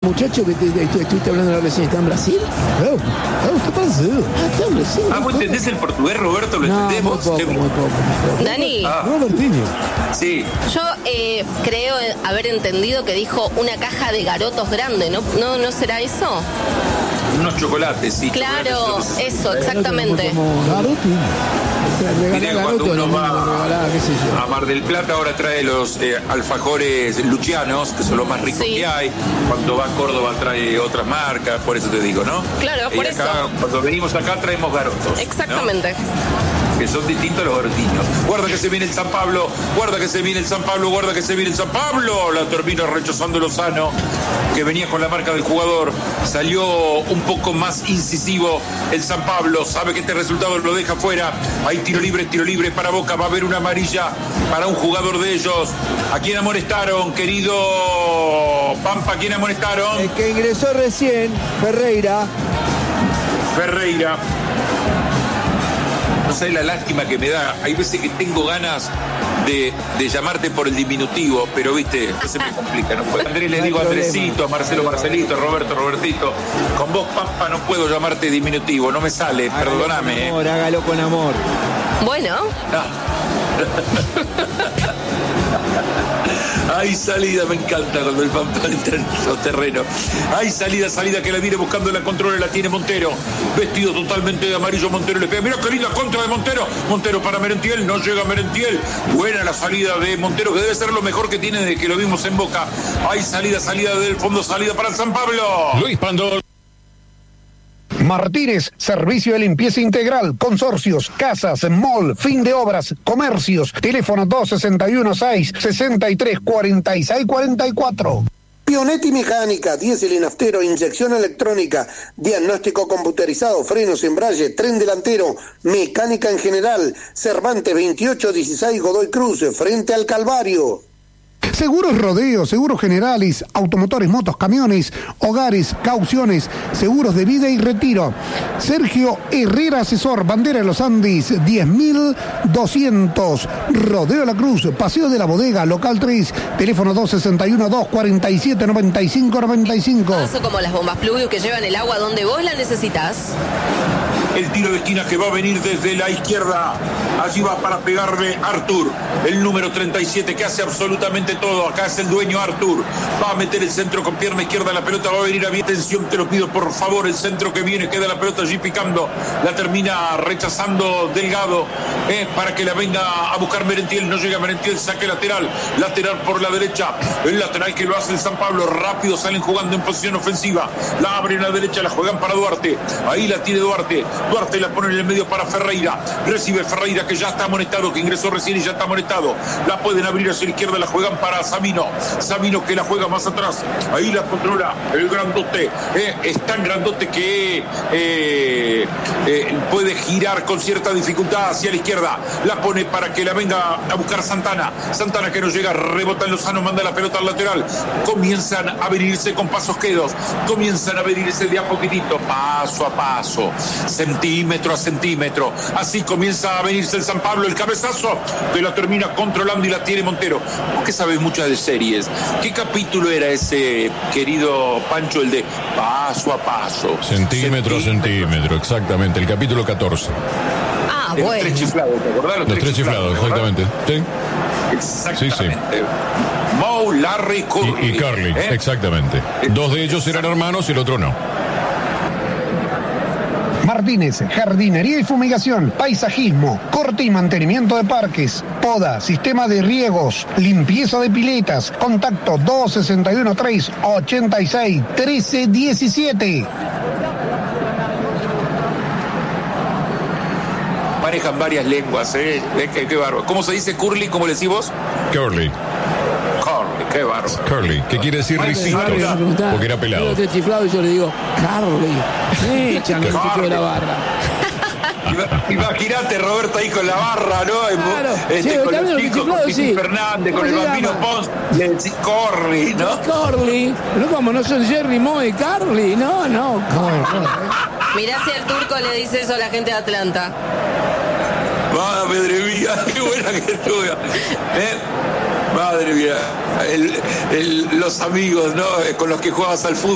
muchacho que estuviste hablando recién está en Brasil? ¿Qué pasó? Está en Brasil. ¿Vos entendés el portugués, Roberto? ¿Lo entendemos? Muy poco. Dani. Robertinho. Sí. Yo creo haber entendido que dijo una caja de garotos grande, ¿no será eso? Unos chocolates, sí. Claro, eso, exactamente. Viste que cuando uno va a Mar del Plata ahora trae los alfajores luchianos, que son los más ricos que hay. Cuando va a Córdoba trae otras marcas, por eso te digo, ¿no? Claro, por acá, eso. Cuando venimos acá traemos garotos. Exactamente. ¿No? Que son distintos los garotinos. Guarda que se viene el San Pablo, guarda que se viene el San Pablo, guarda que se viene el San Pablo. La termina rechazando Lozano, que venía con la marca del jugador. Salió un poco más incisivo el San Pablo. Sabe que este resultado lo deja fuera. Hay tiro libre para Boca. Va a haber una amarilla para un jugador de ellos. ¿A quién amonestaron, querido Pampa? ¿A quién amonestaron? El que ingresó recién, Ferreira. No sé la lástima que me da. Hay veces que tengo ganas de llamarte por el diminutivo, pero viste, se me complica. No puedo. A Andrés le digo Andresito, a Marcelo Marcelito, a Roberto Robertito. Con vos, Pampa, no puedo llamarte diminutivo, no me sale, perdóname. Hágalo con amor. Bueno. Hay salida, me encanta cuando el Pampa entra en los terrenos. Hay salida que la viene buscando, la controla, la tiene Montero. Vestido totalmente de amarillo, Montero le pega. Mira qué linda contra de Montero. Montero para Merentiel, no llega Merentiel. Buena la salida de Montero, que debe ser lo mejor que tiene desde que lo vimos en Boca. Hay salida del fondo, salida para el San Pablo. Luis Pandol. Martínez, servicio de limpieza integral, consorcios, casas, mall, fin de obras, comercios, teléfono 261-663-4644. Pionetti Mecánica, diésel y naftero, inyección electrónica, diagnóstico computerizado, frenos, embrague, tren delantero, mecánica en general, Cervantes 2816 Godoy Cruz, frente al Calvario. Seguros Rodeo, seguros generales, automotores, motos, camiones, hogares, cauciones, seguros de vida y retiro. Sergio Herrera Asesor, Bandera de los Andes, 10.200. Rodeo La Cruz, Paseo de la Bodega, local 3, teléfono 261-247-9595. Paso como las bombas Pluvio que llevan el agua donde vos la necesitas. El tiro de esquina que va a venir desde la izquierda. Allí va para pegarle Artur, el número 37, que hace absolutamente todo. Acá es el dueño Artur. Va a meter el centro con pierna izquierda. La pelota va a venir a bien. Atención, te lo pido por favor. El centro que viene, queda la pelota allí picando. La termina rechazando Delgado para que la venga a buscar Merentiel. No llega Merentiel, saque lateral. Lateral por la derecha. El lateral que lo hace el San Pablo. Rápido salen jugando en posición ofensiva. La abren a la derecha, la juegan para Duarte. Ahí la tiene Duarte. Duarte la pone en el medio para Ferreira. Recibe Ferreira, que ya está amonestado, que ingresó recién y ya está amonestado. La pueden abrir hacia la izquierda, la juegan para Sabino. Sabino que la juega más atrás. Ahí la controla el grandote. Es tan grandote que puede girar con cierta dificultad hacia la izquierda. La pone para que la venga a buscar Santana. Santana que no llega, rebota en Lozano, manda la pelota al lateral. Comienzan a venirse con pasos quedos. Comienzan a venirse de a poquitito, paso a paso, centímetro a centímetro. Así comienza a venirse el San Pablo, el cabezazo que la termina controlando y la tiene Montero. ¿Por qué sabes muchas de series? ¿Qué capítulo era ese, querido Pancho, el de paso a paso? Centímetro a centímetro, exactamente, el capítulo 14. Ah, Los bueno. tres chiflados, ¿te acordás? Los tres chiflados, exactamente. Sí. Exactamente. Sí. Moe, Larry, Curly. Y Curly, exactamente. Dos de ellos eran hermanos y el otro no. Martínez, jardinería y fumigación, paisajismo, corte y mantenimiento de parques, poda, sistema de riegos, limpieza de piletas. Contacto 261-386-1317. Manejan varias lenguas, qué bárbaro. ¿Cómo se dice Curly? ¿Cómo le decís vos? Curly. Qué bárbaro. Curly, ¿qué quiere decir ricito? Porque era pelado. Yo estoy chiflado y yo le digo, Carly, me echan el chico de la barra. Imagínate, Roberto, ahí con la barra, ¿no? Claro. Con los chicos, con Titi Fernández, con el Bambino Pons, le decís Curly, ¿no? Curly, no como no son Jerry, Moe y Carly, no. Mirá si el turco le dice eso a la gente de Atlanta. Madre mía, qué buena que estuvo. Madre mía, los amigos, ¿no? Con los que jugabas al fútbol.